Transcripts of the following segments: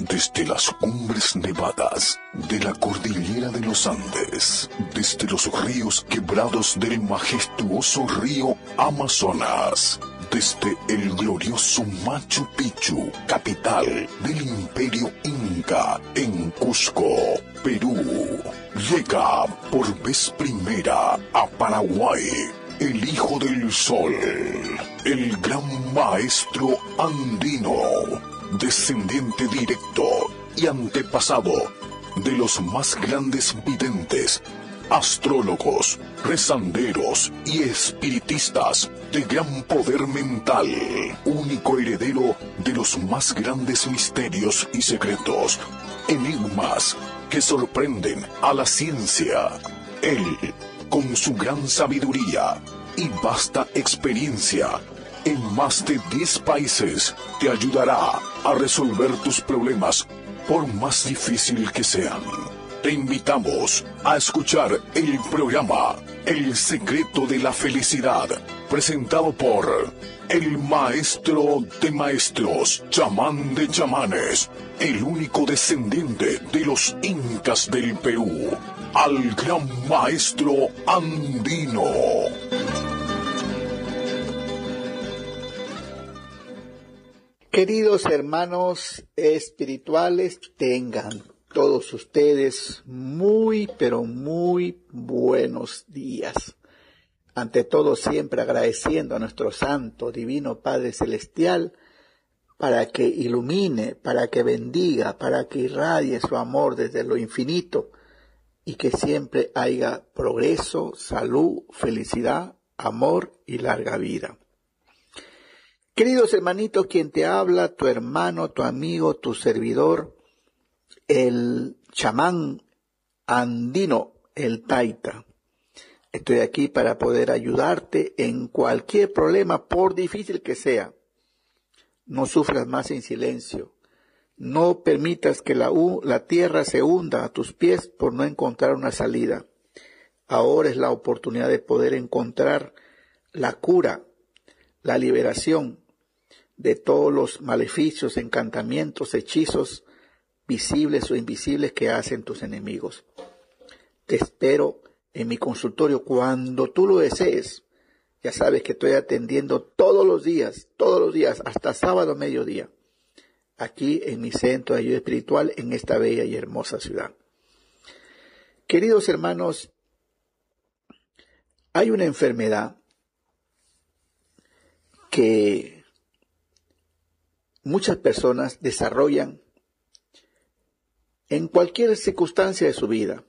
Desde las cumbres nevadas de la cordillera de los Andes, desde los ríos quebrados del majestuoso río Amazonas, desde el glorioso Machu Picchu, capital del Imperio Inca, en Cusco, Perú, llega por vez primera a Paraguay el Hijo del Sol, el gran maestro andino, descendiente directo y antepasado de los más grandes videntes, astrólogos, rezanderos y espiritistas de gran poder mental, único heredero de los más grandes misterios y secretos, enigmas que sorprenden a la ciencia. Él, con su gran sabiduría y vasta experiencia en más de 10 países, te ayudará a resolver tus problemas, por más difícil que sean. Te invitamos a escuchar el programa El Secreto de la Felicidad, presentado por el maestro de maestros, chamán de chamanes, el único descendiente de los incas del Perú, al gran maestro andino. Queridos hermanos espirituales, tengan todos ustedes muy, pero muy buenos días. Ante todo, siempre agradeciendo a nuestro Santo Divino Padre Celestial para que ilumine, para que bendiga, para que irradie su amor desde lo infinito y que siempre haya progreso, salud, felicidad, amor y larga vida. Queridos hermanitos, quien te habla, tu hermano, tu amigo, tu servidor, el chamán andino, el taita. Estoy aquí para poder ayudarte en cualquier problema, por difícil que sea. No sufras más en silencio. No permitas que la tierra se hunda a tus pies por no encontrar una salida. Ahora es la oportunidad de poder encontrar la cura, la liberación de todos los maleficios, encantamientos, hechizos, visibles o invisibles que hacen tus enemigos. Te espero en mi consultorio cuando tú lo desees. Ya sabes que estoy atendiendo todos los días, hasta sábado mediodía, aquí en mi centro de ayuda espiritual en esta bella y hermosa ciudad. Queridos hermanos, hay una enfermedad que muchas personas desarrollan en cualquier circunstancia de su vida,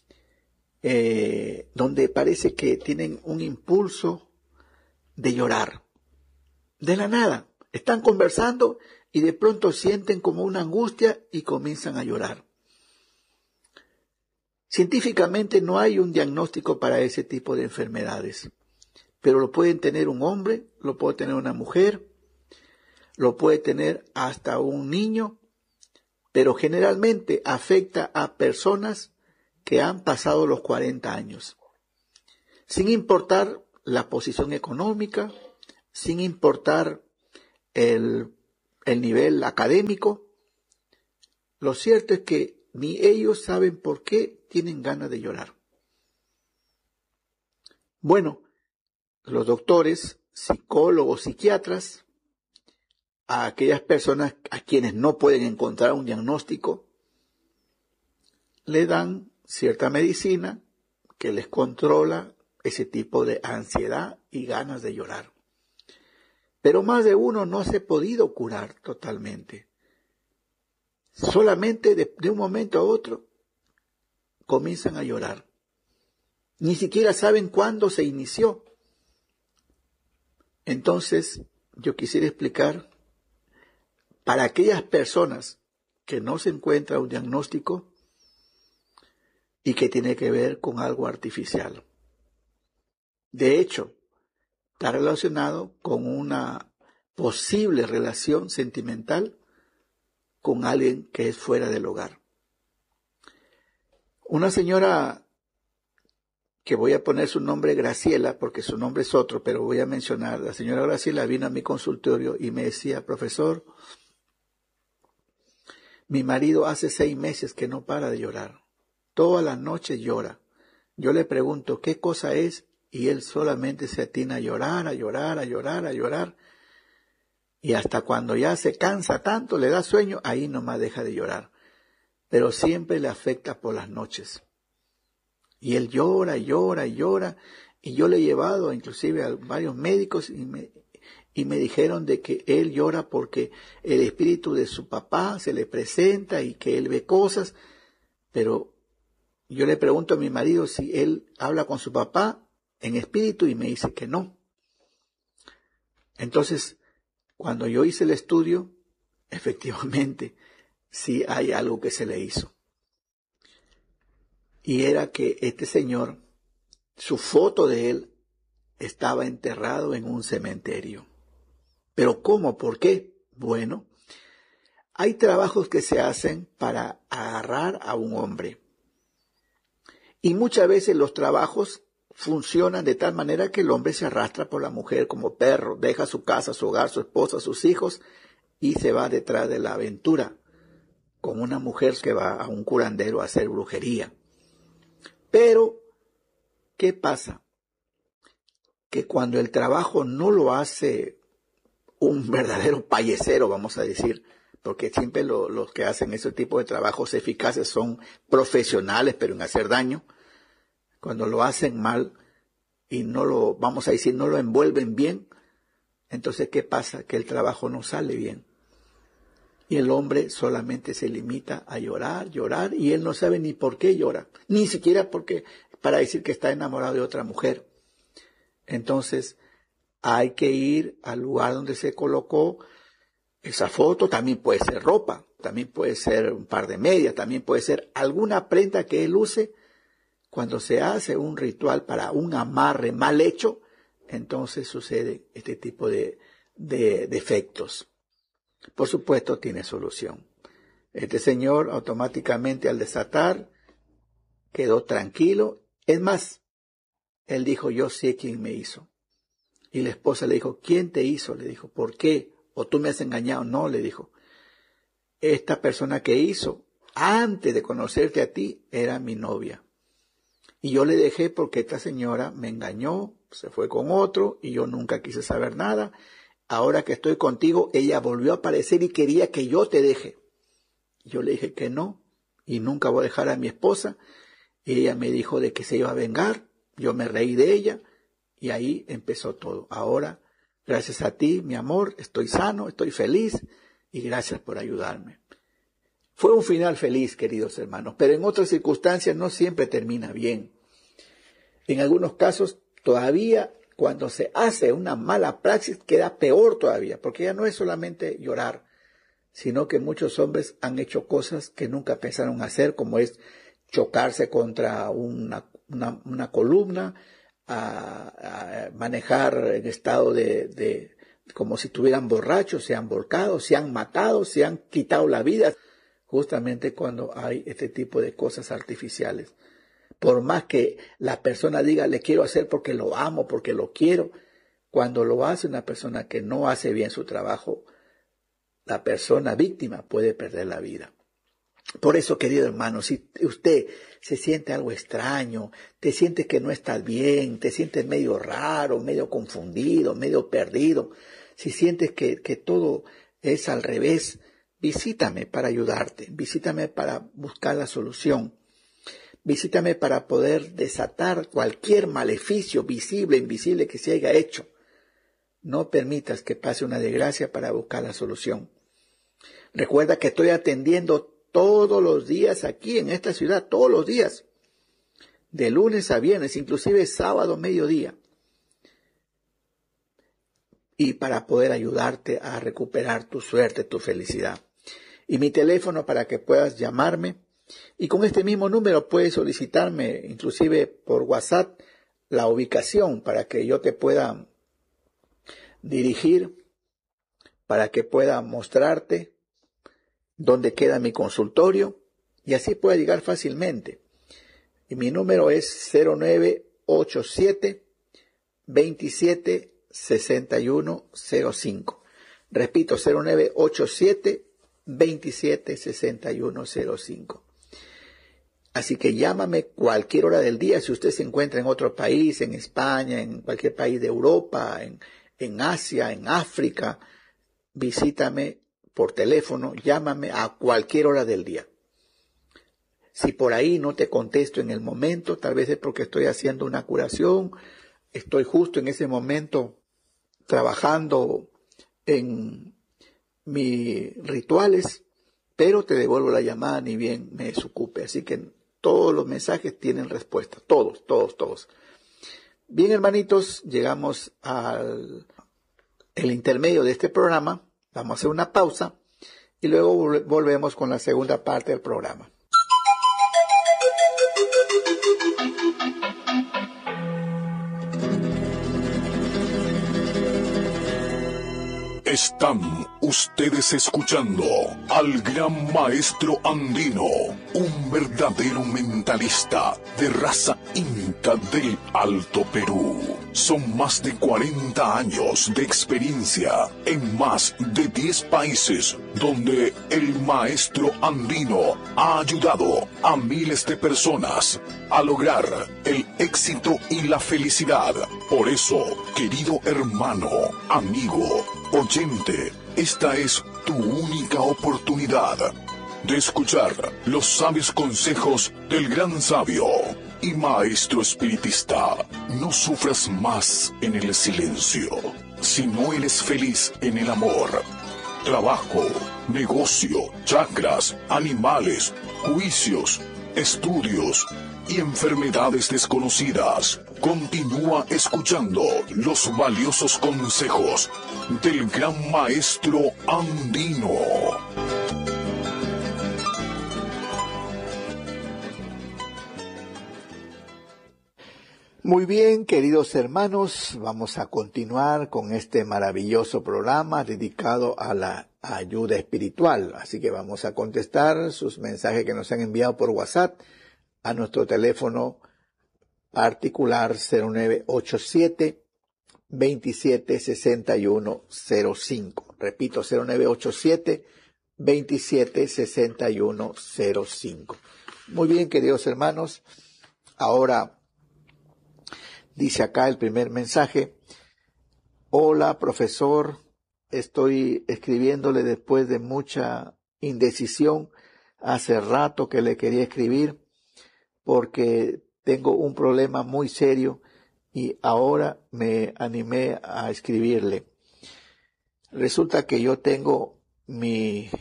donde parece que tienen un impulso de llorar. De la nada, están conversando y de pronto sienten como una angustia y comienzan a llorar. Científicamente no hay un diagnóstico para ese tipo de enfermedades, pero lo pueden tener un hombre, lo puede tener una mujer, lo puede tener hasta un niño, pero generalmente afecta a personas que han pasado los 40 años, sin importar la posición económica, sin importar el nivel académico. Lo cierto es que ni ellos saben por qué tienen ganas de llorar. Bueno, los doctores, psicólogos, psiquiatras, a aquellas personas a quienes no pueden encontrar un diagnóstico, le dan cierta medicina que les controla ese tipo de ansiedad y ganas de llorar. Pero más de uno no se ha podido curar totalmente. Solamente de un momento a otro comienzan a llorar. Ni siquiera saben cuándo se inició. Entonces, yo quisiera explicar para aquellas personas que no se encuentra un diagnóstico y que tiene que ver con algo artificial. De hecho, está relacionado con una posible relación sentimental con alguien que es fuera del hogar. Una señora, que voy a poner su nombre Graciela, porque su nombre es otro, pero voy a mencionar, la señora Graciela vino a mi consultorio y me decía: profesor, Mi marido hace 6 meses que no para de llorar. Todas las noches llora. Yo le pregunto qué cosa es y él solamente se atina a llorar, a llorar, a llorar, a llorar. Y hasta cuando ya se cansa tanto, le da sueño, ahí nomás deja de llorar. Pero siempre le afecta por las noches. Y él llora, llora, llora. Y yo le he llevado inclusive a varios médicos y me dijeron de que él llora porque el espíritu de su papá se le presenta y que él ve cosas. Pero yo le pregunto a mi marido si él habla con su papá en espíritu y me dice que no. Entonces, cuando yo hice el estudio, efectivamente, sí hay algo que se le hizo. Y era que este señor, su foto de él estaba enterrado en un cementerio. ¿Pero cómo? ¿Por qué? Bueno, hay trabajos que se hacen para agarrar a un hombre. Y muchas veces los trabajos funcionan de tal manera que el hombre se arrastra por la mujer como perro, deja su casa, su hogar, su esposa, sus hijos y se va detrás de la aventura con una mujer que va a un curandero a hacer brujería. Pero, ¿qué pasa? Que cuando el trabajo no lo hace un verdadero payasero, vamos a decir, porque siempre los que hacen ese tipo de trabajos eficaces son profesionales, pero en hacer daño. Cuando lo hacen mal y no lo, vamos a decir, no lo envuelven bien, entonces ¿qué pasa? Que el trabajo no sale bien. Y el hombre solamente se limita a llorar, llorar, y él no sabe ni por qué llora, ni siquiera porque para decir que está enamorado de otra mujer. Entonces hay que ir al lugar donde se colocó esa foto. También puede ser ropa, también puede ser un par de medias, también puede ser alguna prenda que él use. Cuando se hace un ritual para un amarre mal hecho, entonces sucede este tipo de defectos. Por supuesto, tiene solución. Este señor automáticamente al desatar quedó tranquilo. Es más, él dijo, yo sé quién me hizo. Y la esposa le dijo, ¿quién te hizo? Le dijo, ¿por qué? ¿O tú me has engañado? No, le dijo. Esta persona que hizo, antes de conocerte a ti, era mi novia. Y yo le dejé porque esta señora me engañó, se fue con otro y yo nunca quise saber nada. Ahora que estoy contigo, ella volvió a aparecer y quería que yo te deje. Yo le dije que no y nunca voy a dejar a mi esposa. Y ella me dijo de que se iba a vengar. Yo me reí de ella y ahí empezó todo. Ahora, gracias a ti, mi amor, estoy sano, estoy feliz y gracias por ayudarme. Fue un final feliz, queridos hermanos, pero en otras circunstancias no siempre termina bien. En algunos casos, todavía cuando se hace una mala praxis, queda peor todavía, porque ya no es solamente llorar, sino que muchos hombres han hecho cosas que nunca pensaron hacer, como es chocarse contra una columna, a manejar en estado de como si estuvieran borrachos, se han volcado, se han matado, se han quitado la vida, justamente cuando hay este tipo de cosas artificiales. Por más que la persona diga, le quiero hacer porque lo amo, porque lo quiero, cuando lo hace una persona que no hace bien su trabajo, la persona víctima puede perder la vida. Por eso, querido hermano, si usted se siente algo extraño, te sientes que no estás bien, te sientes medio raro, medio confundido, medio perdido, si sientes que todo es al revés, visítame para ayudarte, visítame para buscar la solución. Visítame para poder desatar cualquier maleficio visible e invisible que se haya hecho. No permitas que pase una desgracia para buscar la solución. Recuerda que estoy atendiendo todos los días aquí en esta ciudad, todos los días, de lunes a viernes, inclusive sábado, mediodía. Y para poder ayudarte a recuperar tu suerte, tu felicidad. Y mi teléfono para que puedas llamarme. Y con este mismo número puedes solicitarme, inclusive por WhatsApp, la ubicación para que yo te pueda dirigir, para que pueda mostrarte dónde queda mi consultorio y así pueda llegar fácilmente. Y mi número es 0987 27 6105. Repito, 0987 276105. Así que llámame cualquier hora del día. Si usted se encuentra en otro país, en España, en cualquier país de Europa, en Asia, en África, visítame por teléfono, llámame a cualquier hora del día. Si por ahí no te contesto en el momento, tal vez es porque estoy haciendo una curación, estoy justo en ese momento trabajando en mis rituales, pero te devuelvo la llamada ni bien me desocupe. Así que todos los mensajes tienen respuesta, todos. Bien, hermanitos, llegamos al intermedio de este programa. Vamos a hacer una pausa y luego volvemos con la segunda parte del programa. Están ustedes escuchando al gran maestro andino, un verdadero mentalista de raza inca del Alto Perú. Son más de 40 años de experiencia en más de 10 países donde el maestro andino ha ayudado a miles de personas a lograr el éxito y la felicidad. Por eso, querido hermano, amigo, oyente, esta es tu única oportunidad de escuchar los sabios consejos del gran sabio y maestro espiritista. No sufras más en el silencio. Si no eres feliz en el amor, trabajo, negocio, chakras, animales, juicios, estudios y enfermedades desconocidas, continúa escuchando los valiosos consejos del gran maestro andino. Muy bien, queridos hermanos, vamos a continuar con este maravilloso programa dedicado a la ayuda espiritual. Así que vamos a contestar sus mensajes que nos han enviado por WhatsApp a nuestro teléfono particular 0987-276105. Repito, 0987-276105. Muy bien, queridos hermanos, ahora dice acá el primer mensaje: hola, profesor, estoy escribiéndole después de mucha indecisión. Hace rato que le quería escribir porque tengo un problema muy serio y ahora me animé a escribirle. Resulta que yo tengo mi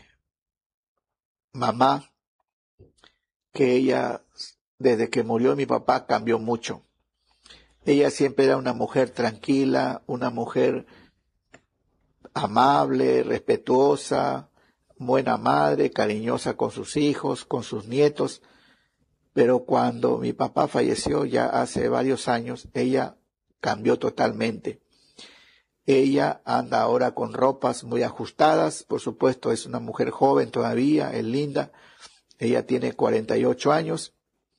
mamá, que ella, desde que murió mi papá, cambió mucho. Ella siempre era una mujer tranquila, una mujer amable, respetuosa, buena madre, cariñosa con sus hijos, con sus nietos. Pero cuando mi papá falleció ya hace varios años, ella cambió totalmente. Ella anda ahora con ropas muy ajustadas. Por supuesto, es una mujer joven todavía, es linda. Ella tiene 48 años.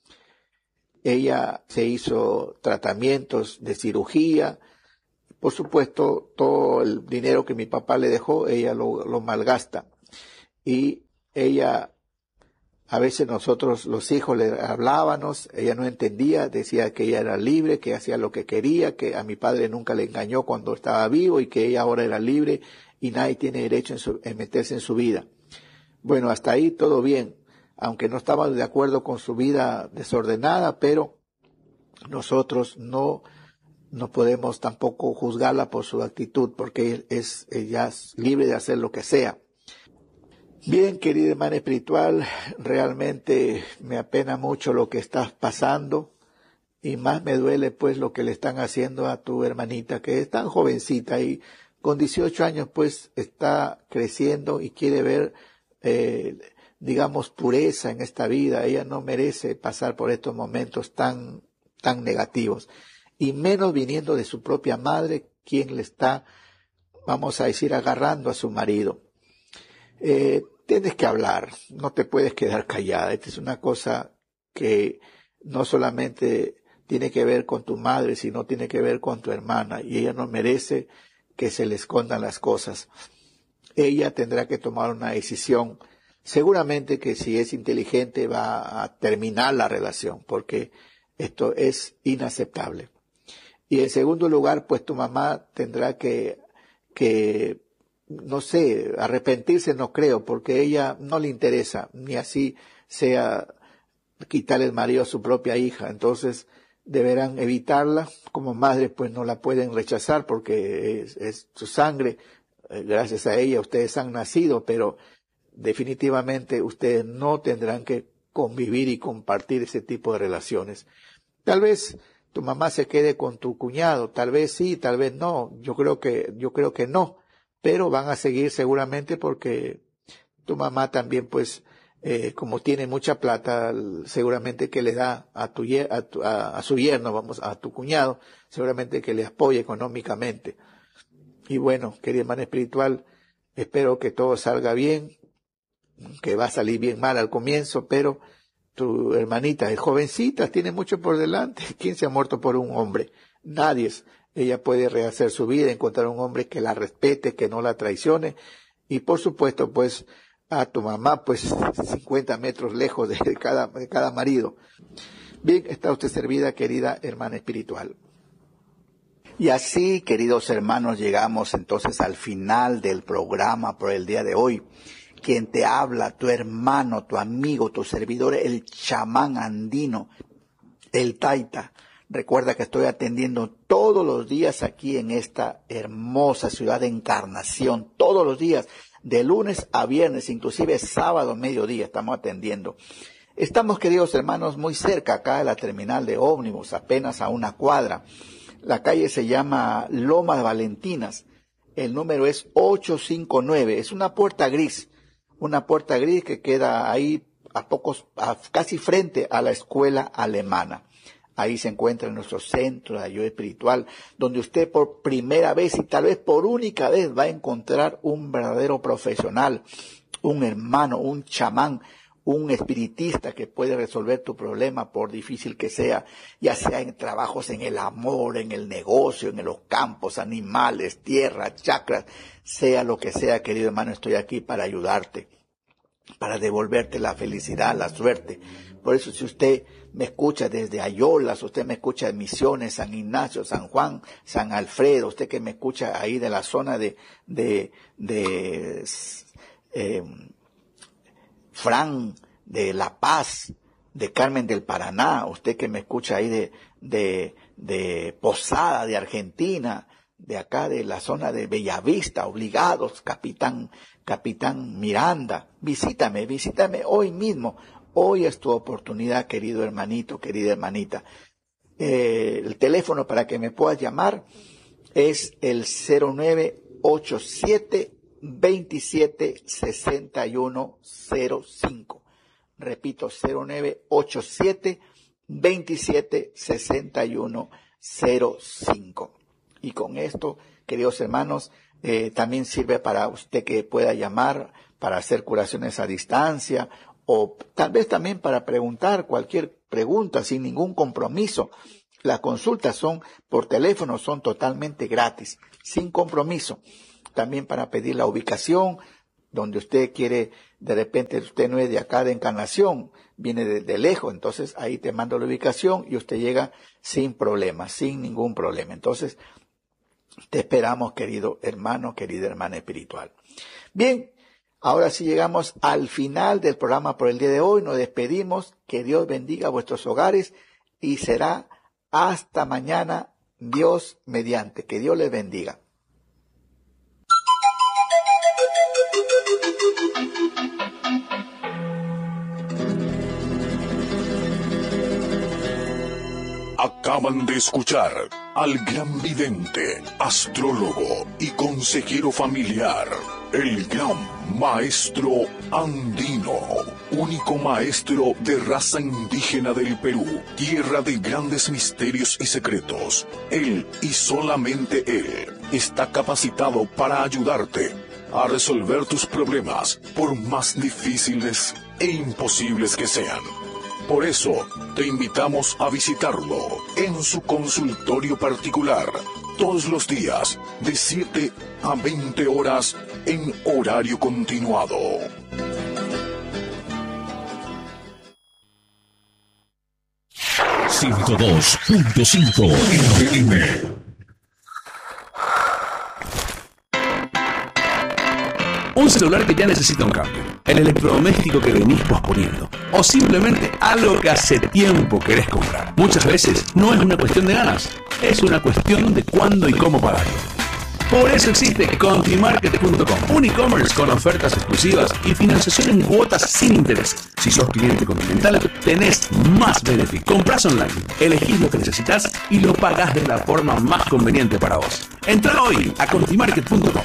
Ella se hizo tratamientos de cirugía. Por supuesto, todo el dinero que mi papá le dejó, ella lo malgasta. Y ella, a veces nosotros los hijos le hablábamos, ella no entendía, decía que ella era libre, que hacía lo que quería, que a mi padre nunca le engañó cuando estaba vivo y que ella ahora era libre y nadie tiene derecho en meterse en su vida. Bueno, hasta ahí todo bien, aunque no estábamos de acuerdo con su vida desordenada, pero nosotros no podemos tampoco juzgarla por su actitud, porque ella es libre de hacer lo que sea. Bien, querida hermana espiritual, realmente me apena mucho lo que estás pasando y más me duele pues lo que le están haciendo a tu hermanita, que es tan jovencita y con 18 años pues está creciendo y quiere ver digamos, pureza en esta vida. Ella no merece pasar por estos momentos tan negativos. Y menos viniendo de su propia madre, quien le está, vamos a decir, agarrando a su marido. Tienes que hablar, no te puedes quedar callada. Esta es una cosa que no solamente tiene que ver con tu madre, sino tiene que ver con tu hermana. Y ella no merece que se le escondan las cosas. ella tendrá que tomar una decisión. Seguramente que si es inteligente va a terminar la relación, porque esto es inaceptable. Y en segundo lugar, pues tu mamá tendrá que no sé, arrepentirse no creo, porque ella no le interesa, ni así sea quitarle el marido a su propia hija. Entonces deberán evitarla. Como madre pues no la pueden rechazar porque es su sangre. Gracias a ella ustedes han nacido, pero definitivamente ustedes no tendrán que convivir y compartir ese tipo de relaciones. Tal vez tu mamá se quede con tu cuñado, tal vez sí, tal vez no. Yo creo que no, pero van a seguir seguramente porque tu mamá también pues como tiene mucha plata, seguramente que le da a su yerno, a tu cuñado, seguramente que le apoye económicamente. Y bueno, querida hermana espiritual, espero que todo salga bien, que va a salir bien mal al comienzo, pero tu hermanita es jovencita, tiene mucho por delante. ¿Quién se ha muerto por un hombre? Nadie. Ella puede rehacer su vida, encontrar un hombre que la respete, que no la traicione. Y por supuesto, pues, a tu mamá, pues, 50 metros lejos de cada marido. Bien, está usted servida, querida hermana espiritual. Y así, queridos hermanos, llegamos entonces al final del programa por el día de hoy. Quien te habla, tu hermano, tu amigo, tu servidor, el chamán andino, el taita. Recuerda que estoy atendiendo todos los días aquí en esta hermosa ciudad de Encarnación, todos los días, de lunes a viernes, inclusive sábado, mediodía, estamos atendiendo. Estamos, queridos hermanos, muy cerca acá de la terminal de ómnibus, apenas a una cuadra. La calle se llama Lomas Valentinas, el número es 859, es una puerta gris que queda ahí casi frente a la escuela alemana. Ahí se encuentra nuestro centro de ayuda espiritual, donde usted por primera vez y tal vez por única vez va a encontrar un verdadero profesional, un hermano, un chamán, un espiritista que puede resolver tu problema por difícil que sea, ya sea en trabajos en el amor, en el negocio, en los campos, animales, tierra, chakras, sea lo que sea, querido hermano, estoy aquí para ayudarte, para devolverte la felicidad, la suerte. Por eso si usted me escucha desde Ayolas, usted me escucha de Misiones, San Ignacio, San Juan, San Alfredo, usted que me escucha ahí de la zona de Fran, de La Paz, de Carmen del Paraná, usted que me escucha ahí de Posada, de Argentina, de acá de la zona de Bellavista, obligados, Capitán Miranda, visítame hoy mismo. Hoy es tu oportunidad, querido hermanito, querida hermanita. El teléfono para que me puedas llamar es el 0987 27 6105. Repito, 0987 27 6105. Y con esto, queridos hermanos, también sirve para usted que pueda llamar para hacer curaciones a distancia o tal vez también para preguntar cualquier pregunta sin ningún compromiso. Las consultas son por teléfono, son totalmente gratis, sin compromiso. También para pedir la ubicación, donde usted quiere, de repente usted no es de acá de Encarnación, viene de lejos, entonces ahí te mando la ubicación y usted llega sin problema, sin ningún problema. Entonces, te esperamos, querido hermano, querida hermana espiritual. Bien, ahora sí llegamos al final del programa por el día de hoy. Nos despedimos. Que Dios bendiga vuestros hogares y será hasta mañana, Dios mediante. Que Dios les bendiga. Acaban de escuchar al gran vidente, astrólogo y consejero familiar, el gran maestro andino, único maestro de raza indígena del Perú, tierra de grandes misterios y secretos. Él y solamente él está capacitado para ayudarte a resolver tus problemas, por más difíciles e imposibles que sean. Por eso, te invitamos a visitarlo en su consultorio particular, todos los días, de 7 a 20 horas, en horario continuado. ...102.5 FM. Un celular que ya necesita un cambio, el electrodoméstico que venís posponiendo, o simplemente algo que hace tiempo querés comprar. Muchas veces no es una cuestión de ganas, es una cuestión de cuándo y cómo pagarlo. Por eso existe Contimarket.com, un e-commerce con ofertas exclusivas y financiación en cuotas sin interés. Si sos cliente Continental, tenés más beneficios. Comprás online, elegís lo que necesitas y lo pagás de la forma más conveniente para vos. Entra hoy a Contimarket.com.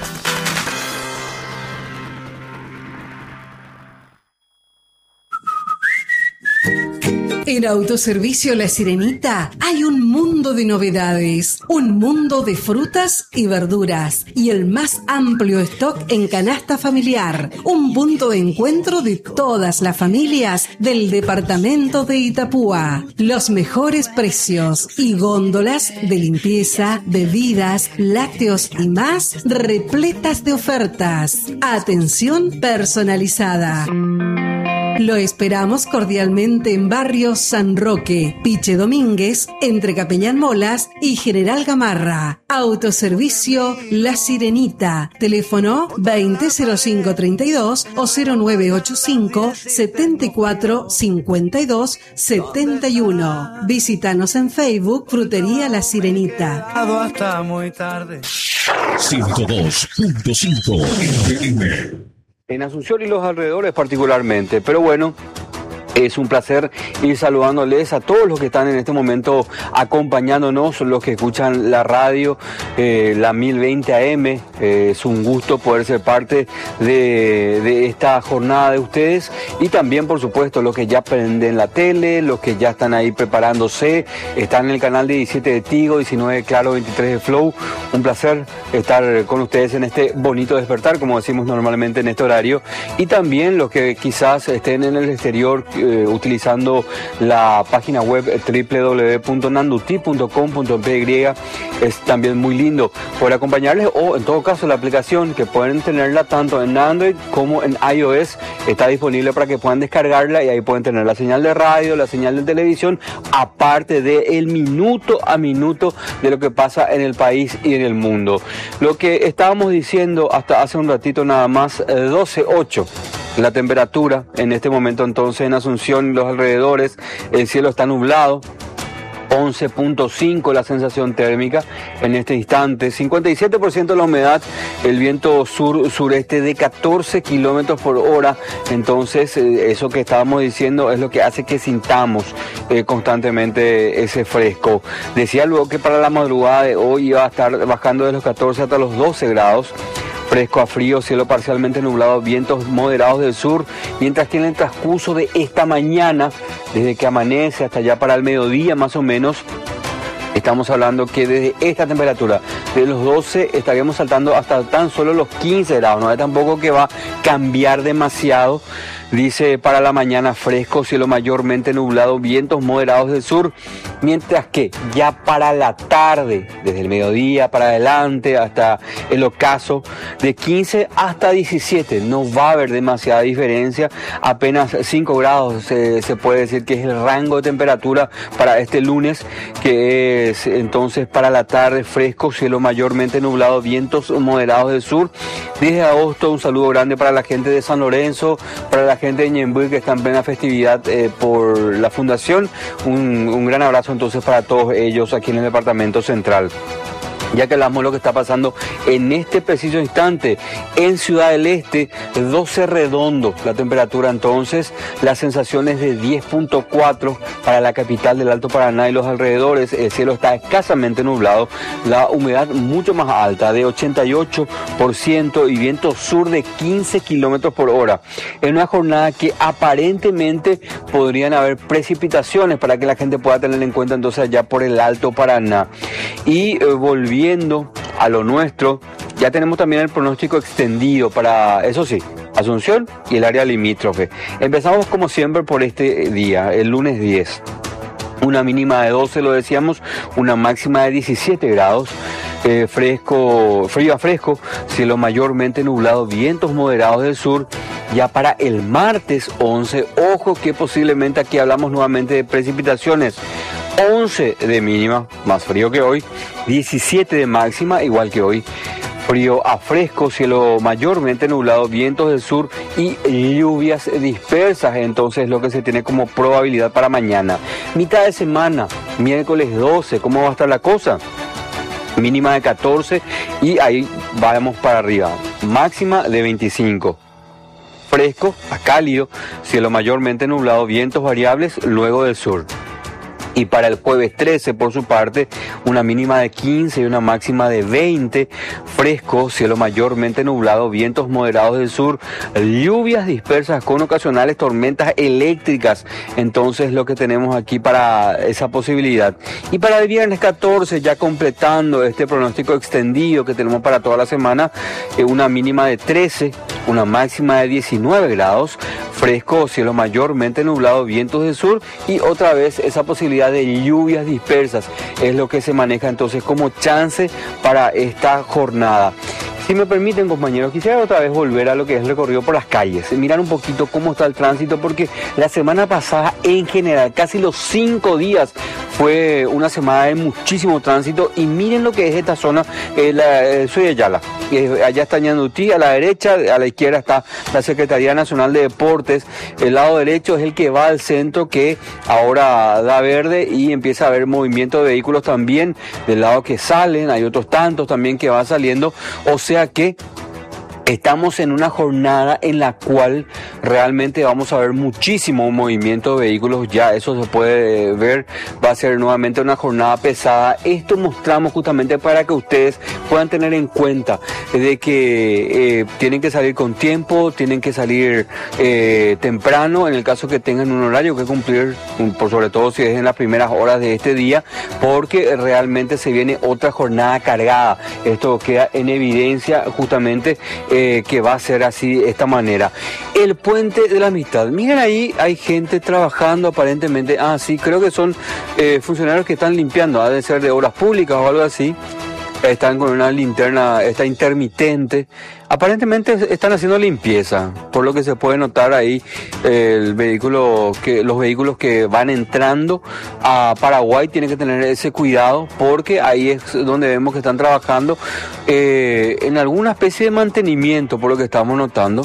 En Autoservicio La Sirenita hay un mundo de novedades, un mundo de frutas y verduras y el más amplio stock en canasta familiar, un punto de encuentro de todas las familias del departamento de Itapúa. Los mejores precios y góndolas de limpieza, bebidas, lácteos y más repletas de ofertas. Atención personalizada. Lo esperamos cordialmente en Barrio San Roque, Piche Domínguez, entre Capellán Molas y General Gamarra. Autoservicio La Sirenita. Teléfono 200532 o 0985 74 52 71. Visítanos en Facebook Frutería La Sirenita. Hasta muy tarde. 102.5 FM. En Asunción y los alrededores particularmente, pero bueno, es un placer ir saludándoles a todos los que están en este momento acompañándonos, los que escuchan la radio, la 1020 AM. Es un gusto poder ser parte de esta jornada de ustedes y también, por supuesto, los que ya prenden la tele, los que ya están ahí preparándose, están en el canal de 17 de Tigo, 19 de Claro, 23 de Flow. Un placer estar con ustedes en este bonito despertar, como decimos normalmente en este horario, y también los que quizás estén en el exterior utilizando la página web www.nanduti.com.py. Es también muy lindo poder acompañarles, o en todo caso la aplicación que pueden tenerla tanto en Android como en iOS está disponible para que puedan descargarla y ahí pueden tener la señal de radio, la señal de televisión, aparte de el minuto a minuto de lo que pasa en el país y en el mundo. Lo que estábamos diciendo hasta hace un ratito nada más, 12.8 la temperatura en este momento entonces en Asunción y los alrededores. El cielo está nublado, 11.5 la sensación térmica en este instante, 57% la humedad, el viento sur-sureste de 14 kilómetros por hora. Entonces eso que estábamos diciendo es lo que hace que sintamos constantemente ese fresco. Decía luego que para la madrugada de hoy iba a estar bajando de los 14 hasta los 12 grados. Fresco a frío, cielo parcialmente nublado, vientos moderados del sur, mientras que en el transcurso de esta mañana, desde que amanece hasta ya para el mediodía más o menos, estamos hablando que desde esta temperatura, de los 12, estaríamos saltando hasta tan solo los 15 grados, no es tampoco que va a cambiar demasiado. Dice para la mañana fresco, cielo mayormente nublado, vientos moderados del sur, mientras que ya para la tarde, desde el mediodía para adelante hasta el ocaso, de 15 hasta 17, no va a haber demasiada diferencia, apenas 5 grados se puede decir que es el rango de temperatura para este lunes, que es entonces para la tarde fresco, cielo mayormente nublado, vientos moderados del sur. Desde agosto, un saludo grande para la gente de San Lorenzo, para la gente de Ñemby que está en plena festividad por la fundación. Un gran abrazo entonces para todos ellos aquí en el departamento central. Ya que hablamos de lo que está pasando en este preciso instante en Ciudad del Este, 12 redondo la temperatura entonces, las sensaciones de 10.4 para la capital del Alto Paraná y los alrededores. El cielo está escasamente nublado, la humedad mucho más alta de 88% y viento sur de 15 kilómetros por hora. En una jornada que aparentemente podrían haber precipitaciones para que la gente pueda tener en cuenta entonces allá por el Alto Paraná. Y volviendo a lo nuestro, ya tenemos también el pronóstico extendido para, eso sí, Asunción y el área limítrofe. Empezamos como siempre por este día, el lunes 10. Una mínima de 12, lo decíamos, una máxima de 17 grados. frío a fresco, cielo mayormente nublado, vientos moderados del sur. Ya para el martes 11, ojo que posiblemente aquí hablamos nuevamente de precipitaciones. 11 de mínima, más frío que hoy, 17 de máxima, igual que hoy. Frío a fresco, cielo mayormente nublado, vientos del sur y lluvias dispersas, entonces lo que se tiene como probabilidad para mañana. Mitad de semana, miércoles 12, ¿cómo va a estar la cosa? Mínima de 14 y ahí vamos para arriba, máxima de 25. Fresco a cálido, cielo mayormente nublado, vientos variables luego del sur. Y para el jueves 13, por su parte, una mínima de 15 y una máxima de 20. Fresco, cielo mayormente nublado, vientos moderados del sur, lluvias dispersas con ocasionales tormentas eléctricas. Entonces, lo que tenemos aquí para esa posibilidad. Y para el viernes 14, ya completando este pronóstico extendido que tenemos para toda la semana, una mínima de 13, una máxima de 19 grados. Fresco, cielo mayormente nublado, vientos del sur y otra vez esa posibilidad de lluvias dispersas es lo que se maneja entonces como chance para esta jornada. Si me permiten, compañeros, quisiera otra vez volver a lo que es el recorrido por las calles, mirar un poquito cómo está el tránsito, porque la semana pasada en general, casi los 5 días, fue una semana de muchísimo tránsito y miren lo que es esta zona, soy de Ayala, allá está Ñandutí, a la derecha, a la izquierda está la Secretaría Nacional de Deportes, el lado derecho es el que va al centro que ahora da verde y empieza a haber movimiento de vehículos también, del lado que salen, hay otros tantos también que van saliendo, o sea que estamos en una jornada en la cual realmente vamos a ver muchísimo movimiento de vehículos, ya eso se puede ver, va a ser nuevamente una jornada pesada. Esto mostramos justamente para que ustedes puedan tener en cuenta de que tienen que salir con tiempo, tienen que salir temprano, en el caso que tengan un horario que cumplir, por sobre todo si es en las primeras horas de este día, porque realmente se viene otra jornada cargada. Esto queda en evidencia justamente que va a ser así de esta manera. El puente de la amistad, miren ahí hay gente trabajando aparentemente, sí, creo que son funcionarios que están limpiando, ha de ser de obras públicas o algo así, están con una linterna, esta intermitente, aparentemente están haciendo limpieza, por lo que se puede notar ahí los vehículos que van entrando a Paraguay tienen que tener ese cuidado, porque ahí es donde vemos que están trabajando en alguna especie de mantenimiento, por lo que estamos notando.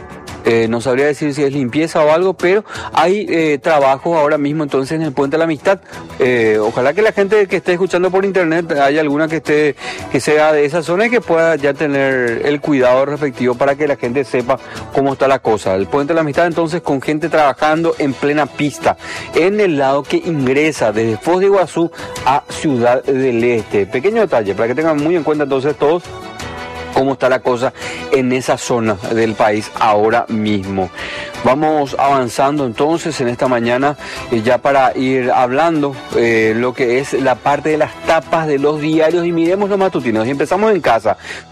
No sabría decir si es limpieza o algo, pero hay trabajo ahora mismo entonces en el Puente de la Amistad. Ojalá que la gente que esté escuchando por internet haya alguna que sea de esa zona y que pueda ya tener el cuidado respectivo para que la gente sepa cómo está la cosa. El Puente de la Amistad entonces con gente trabajando en plena pista en el lado que ingresa desde Foz de Iguazú a Ciudad del Este. Pequeño detalle para que tengan muy en cuenta entonces todos cómo está la cosa en esa zona del país ahora mismo. Vamos avanzando entonces en esta mañana ya para ir hablando lo que es la parte de las tapas de los diarios y miremos los matutinos. Y empezamos en casa,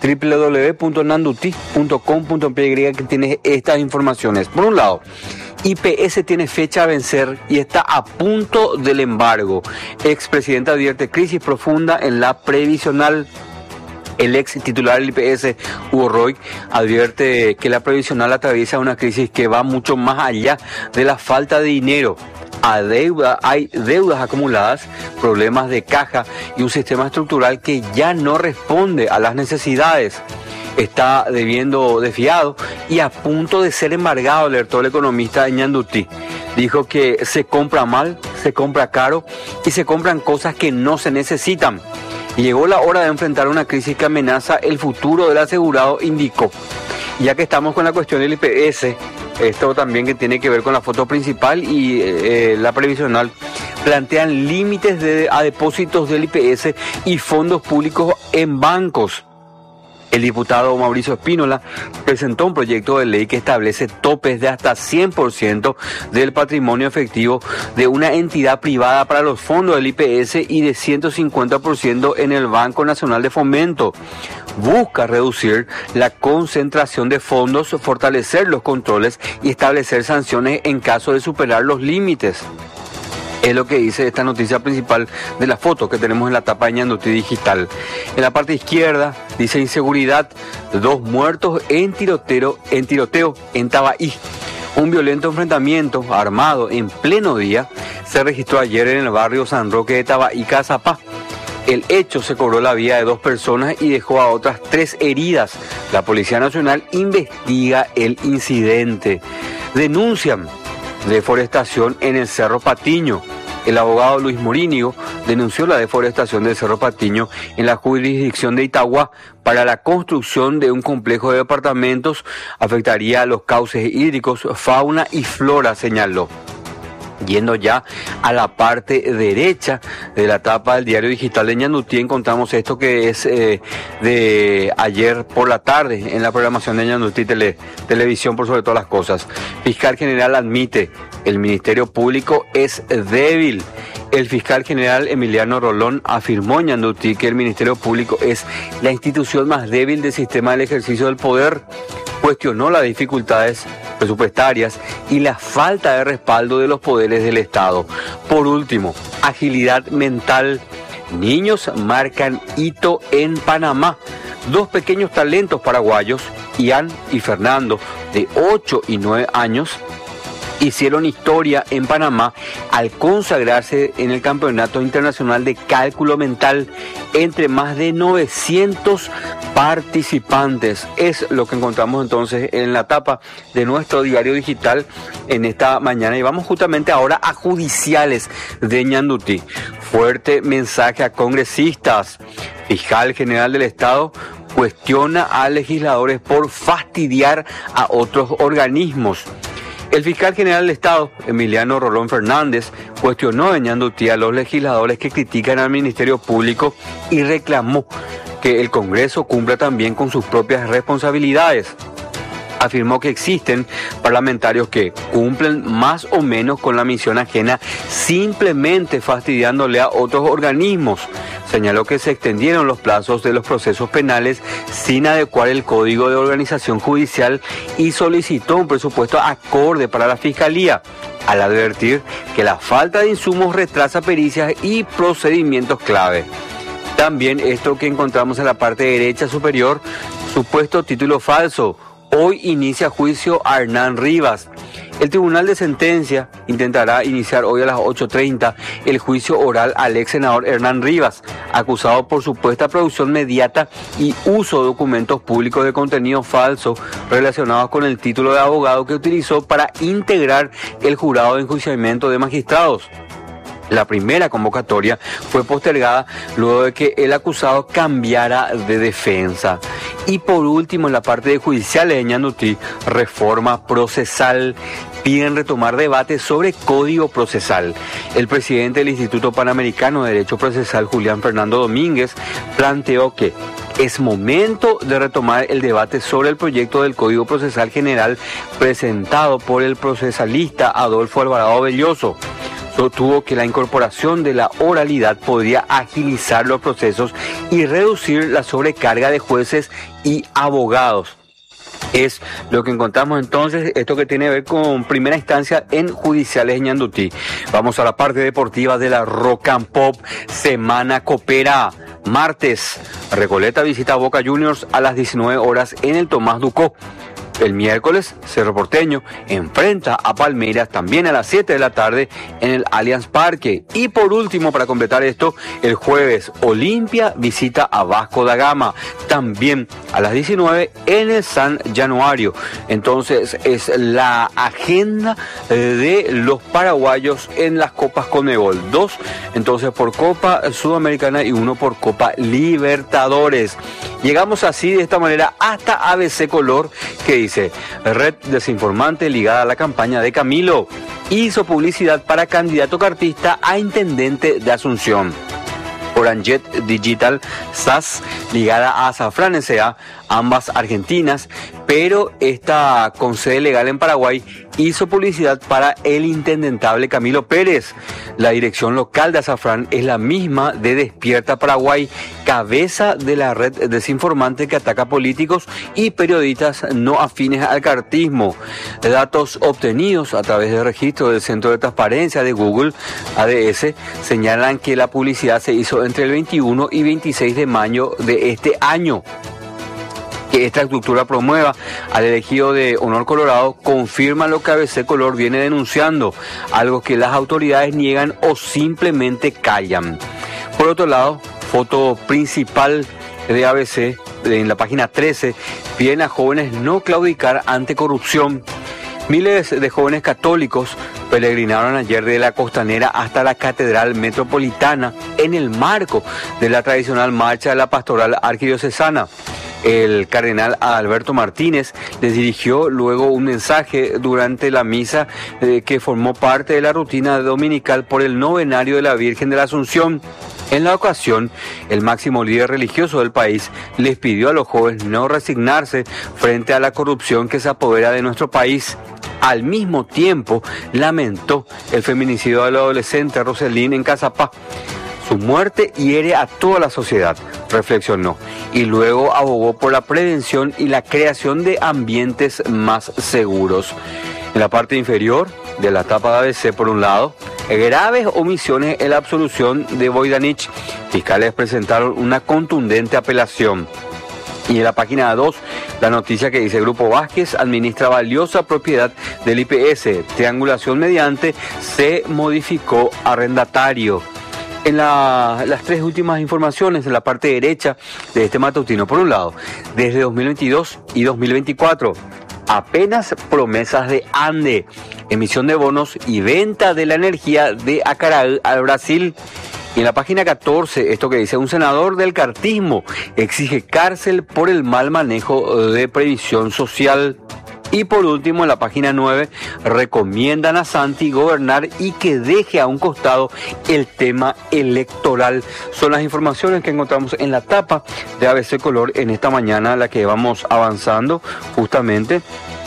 www.nanduti.com.py, que tiene estas informaciones. Por un lado, IPS tiene fecha a vencer y está a punto del embargo. Expresidente advierte crisis profunda en la previsional. El ex titular del IPS, Hugo Roig, advierte que la previsional atraviesa una crisis que va mucho más allá de la falta de dinero. Hay deudas acumuladas, problemas de caja y un sistema estructural que ya no responde a las necesidades. Está debiendo desviado y a punto de ser embargado, alertó el economista Ñandutí. Dijo que se compra mal, se compra caro y se compran cosas que no se necesitan. Llegó la hora de enfrentar una crisis que amenaza el futuro del asegurado, indicó. Ya que estamos con la cuestión del IPS, esto también que tiene que ver con la foto principal y la previsional, plantean límites a depósitos del IPS y fondos públicos en bancos. El diputado Mauricio Espínola presentó un proyecto de ley que establece topes de hasta 100% del patrimonio efectivo de una entidad privada para los fondos del IPS y de 150% en el Banco Nacional de Fomento. Busca reducir la concentración de fondos, fortalecer los controles y establecer sanciones en caso de superar los límites. Es lo que dice esta noticia principal de la foto que tenemos en la tapa de Ñandutí Digital. En la parte izquierda dice inseguridad, 2 muertos en tiroteo en Tabaí. Un violento enfrentamiento armado en pleno día se registró ayer en el barrio San Roque de Tabaí, Cazapá. El hecho se cobró la vida de 2 personas y dejó a otras 3 heridas. La Policía Nacional investiga el incidente. Denuncian deforestación en el Cerro Patiño. El abogado Luis Morínigo denunció la deforestación del Cerro Patiño en la jurisdicción de Itagua para la construcción de un complejo de departamentos. Afectaría a los cauces hídricos, fauna y flora, señaló. Yendo ya a la parte derecha de la tapa del diario digital de Ñandutí, encontramos esto que es de ayer por la tarde en la programación de Ñandutí Televisión, por sobre todas las cosas. Fiscal general admite, el Ministerio Público es débil. El fiscal general Emiliano Rolón afirmó en Ñandutí que el Ministerio Público es la institución más débil del sistema del ejercicio del poder. Cuestionó las dificultades presupuestarias y la falta de respaldo de los poderes del Estado. Por último, agilidad mental. Niños marcan hito en Panamá. 2 pequeños talentos paraguayos, Ian y Fernando, de 8 y 9 años, hicieron historia en Panamá al consagrarse en el Campeonato Internacional de Cálculo Mental entre más de 900 participantes. Es lo que encontramos entonces en la tapa de nuestro diario digital en esta mañana. Y vamos justamente ahora a judiciales de Ñandutí. Fuerte mensaje a congresistas. Fiscal General del Estado cuestiona a legisladores por fastidiar a otros organismos. El fiscal general del Estado, Emiliano Rolón Fernández, cuestionó en Ñandutí a los legisladores que critican al Ministerio Público y reclamó que el Congreso cumpla también con sus propias responsabilidades. Afirmó que existen parlamentarios que cumplen más o menos con la misión ajena, simplemente fastidiándole a otros organismos. Señaló que se extendieron los plazos de los procesos penales sin adecuar el Código de Organización Judicial y solicitó un presupuesto acorde para la Fiscalía, al advertir que la falta de insumos retrasa pericias y procedimientos clave. También esto que encontramos en la parte derecha superior, supuesto título falso. Hoy inicia juicio a Hernán Rivas. El Tribunal de Sentencia intentará iniciar hoy a las 8:30 el juicio oral al ex senador Hernán Rivas, acusado por supuesta producción mediata y uso de documentos públicos de contenido falso relacionados con el título de abogado que utilizó para integrar el jurado de enjuiciamiento de magistrados. La primera convocatoria fue postergada luego de que el acusado cambiara de defensa. Y por último, en la parte de judiciales de Ñandutí, reforma procesal. Piden retomar debate sobre código procesal. El presidente del Instituto Panamericano de Derecho Procesal, Julián Fernando Domínguez, planteó que es momento de retomar el debate sobre el proyecto del Código Procesal General presentado por el procesalista Adolfo Alvarado Belloso. Sostuvo que la incorporación de la oralidad podría agilizar los procesos y reducir la sobrecarga de jueces y abogados. Es lo que encontramos entonces, esto que tiene que ver con primera instancia en judiciales de Ñandutí. Vamos a la parte deportiva de la Rock and Pop, Semana Copera. Martes, Recoleta visita a Boca Juniors a las 19 horas en el Tomás Ducó. El miércoles, Cerro Porteño enfrenta a Palmeiras también a las 7 de la tarde en el Allianz Parque. Y por último, para completar esto, el jueves, Olimpia visita a Vasco da Gama, también a las 19 en el San Januario. Entonces, es la agenda de los paraguayos en las Copas Conmebol. 2, entonces, por Copa Sudamericana y 1 por Copa Libertadores. Llegamos así, de esta manera, hasta ABC Color, que dice: red desinformante ligada a la campaña de Camilo. Hizo publicidad para candidato cartista a intendente de Asunción. Oranjet Digital SAS ligada a Safran S.A., ambas argentinas, pero esta con sede legal en Paraguay hizo publicidad para el intendentable Camilo Pérez. La dirección local de Azafrán es la misma de Despierta Paraguay, cabeza de la red desinformante que ataca políticos y periodistas no afines al cartismo. Datos obtenidos a través del registro del Centro de Transparencia de Google, ADS, señalan que la publicidad se hizo entre el 21 y 26 de mayo de este año. Que esta estructura promueva al elegido de Honor Colorado confirma lo que ABC Color viene denunciando, algo que las autoridades niegan o simplemente callan. Por otro lado, foto principal de ABC en la página 13, piden a jóvenes no claudicar ante corrupción. Miles de jóvenes católicos peregrinaron ayer de la Costanera hasta la Catedral Metropolitana en el marco de la tradicional marcha de la Pastoral Arquidiocesana. El cardenal Alberto Martínez les dirigió luego un mensaje durante la misa que formó parte de la rutina dominical por el novenario de la Virgen de la Asunción. En la ocasión, el máximo líder religioso del país les pidió a los jóvenes no resignarse frente a la corrupción que se apodera de nuestro país. Al mismo tiempo, lamentó el feminicidio de la adolescente Roselín en Cazapá. Su muerte hiere a toda la sociedad, reflexionó, y luego abogó por la prevención y la creación de ambientes más seguros. En la parte inferior de la tapa de ABC, por un lado, graves omisiones en la absolución de Voidanich. Fiscales presentaron una contundente apelación. Y en la página 2, la noticia que dice: Grupo Vázquez administra valiosa propiedad del IPS. Triangulación mediante se modificó arrendatario. En las tres últimas informaciones de la parte derecha de este matutino, por un lado, desde 2022 y 2024, apenas promesas de Ande, emisión de bonos y venta de la energía de Acaraí al Brasil. Y en la página 14, esto que dice: un senador del cartismo exige cárcel por el mal manejo de previsión social. Y por último, en la página 9, recomiendan a Santi gobernar y que deje a un costado el tema electoral. Son las informaciones que encontramos en la tapa de ABC Color en esta mañana, la que vamos avanzando justamente.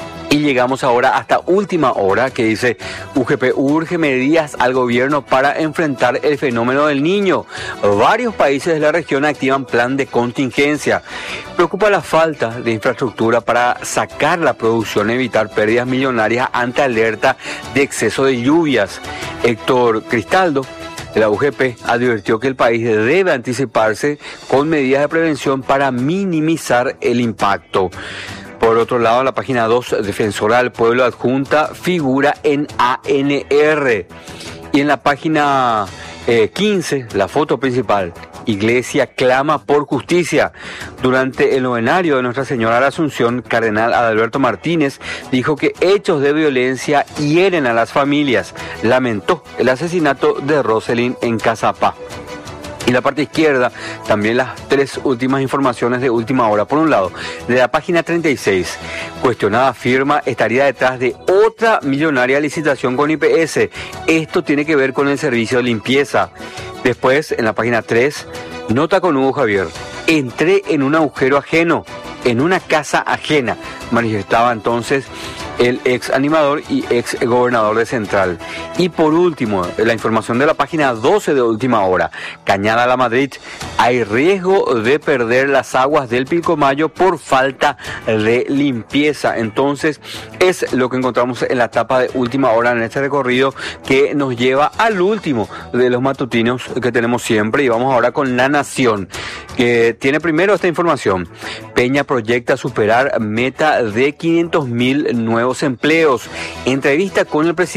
Y llegamos ahora hasta última hora, que dice: UGP urge medidas al gobierno para enfrentar el fenómeno del Niño. Varios países de la región activan plan de contingencia. Preocupa la falta de infraestructura para sacar la producción y evitar pérdidas millonarias ante alerta de exceso de lluvias. Héctor Cristaldo, de la UGP, advirtió que el país debe anticiparse con medidas de prevención para minimizar el impacto. Por otro lado, en la página 2, Defensora del Pueblo adjunta figura en ANR. Y en la página 15, la foto principal: Iglesia clama por justicia. Durante el novenario de Nuestra Señora de la Asunción, cardenal Adalberto Martínez dijo que hechos de violencia hieren a las familias. Lamentó el asesinato de Roselín en Cazapá. Y la parte izquierda, también las tres últimas informaciones de última hora. Por un lado, de la página 36, cuestionada firma estaría detrás de otra millonaria licitación con IPS. Esto tiene que ver con el servicio de limpieza. Después, en la página 3, nota con Hugo Javier: entré en un agujero ajeno, en una casa ajena, manifestaba entonces el ex animador y ex gobernador de Central. Y por último, la información de la página 12 de última hora: Cañada La Madrid, hay riesgo de perder las aguas del Pilcomayo por falta de limpieza. Entonces, es lo que encontramos en la tapa de última hora en este recorrido que nos lleva al último de los matutinos que tenemos siempre. Y vamos ahora con La Nación, que tiene primero esta información: Peña proyecta superar meta de 500.000 nuevos empleos. Entrevista con el presidente